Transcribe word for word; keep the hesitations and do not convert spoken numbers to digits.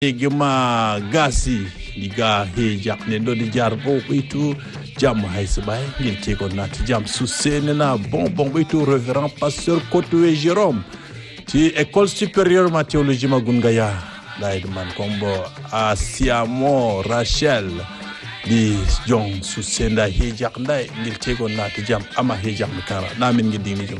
Gima gasi liga he jak ne do di jar bo itu jam hay sabay ngil te ko nat jam su senena bon bon itu révérend pasteur Kotoé Jérôme ci école supérieure ma théologie magungaya laid man kombo a siamo Rachel di jong su senda he jak nday ngil te ko nat jam ama he jak kara na min ngi dimi jom